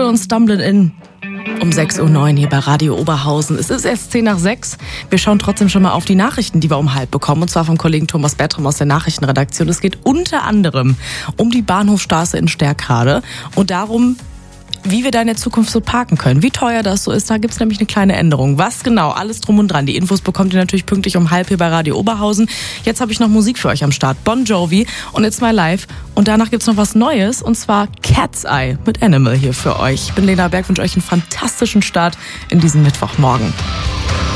Shadow und Stumbling In. Um 6.09 Uhr hier bei Radio Oberhausen. Es ist erst 5:10. Wir schauen trotzdem schon mal auf die Nachrichten, die wir um 5 bekommen. Und zwar vom Kollegen Thomas Bertram aus der Nachrichtenredaktion. Es geht unter anderem um die Bahnhofstraße in Sterkrade und darum, wie wir da in der Zukunft so parken können. Wie teuer das so ist, da gibt's nämlich eine kleine Änderung. Was genau, alles drum und dran. Die Infos bekommt ihr natürlich pünktlich um 5 hier bei Radio Oberhausen. Jetzt habe ich noch Musik für euch am Start. Bon Jovi und It's My Life. Und danach gibt's noch was Neues, und zwar Cat's Eye mit Animal hier für euch. Ich bin Lena Berg, wünsche euch einen fantastischen Start in diesen Mittwochmorgen.